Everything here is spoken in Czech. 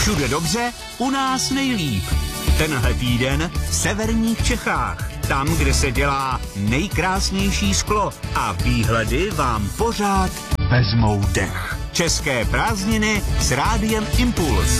Všude dobře, u nás nejlíp. Tenhle týden v severních Čechách, tam, kde se dělá nejkrásnější sklo a výhledy vám pořád vezmou dech. České prázdniny s Rádiem Impuls.